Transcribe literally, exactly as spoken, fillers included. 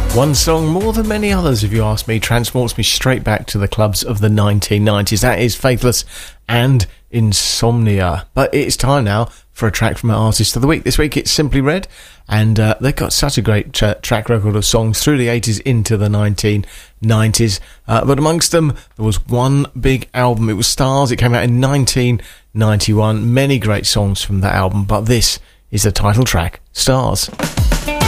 One song, more than many others, if you ask me, transports me straight back to the clubs of the nineteen nineties. That is Faithless and Insomnia. But it's time now for a track from our Artist of the Week. This week it's Simply Red, and uh, they've got such a great tra- track record of songs through the eighties into the nineteen nineties. Uh, but amongst them, there was one big album. It was Stars. It came out in nineteen ninety-one. Many great songs from that album, but this is the title track, Stars.